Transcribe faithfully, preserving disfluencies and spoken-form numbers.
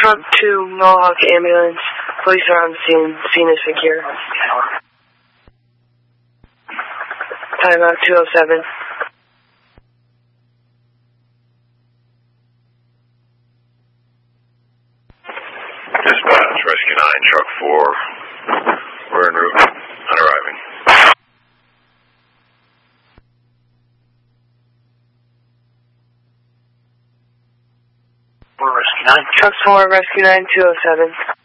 Truck two, Mohawk ambulance. Police are on the scene. Scene is secure. Timeout two oh seven. Dispatch, Rescue nine, Truck four. We're en route. Not arriving. We're Rescue nine. Truck four, Rescue nine, two oh seven.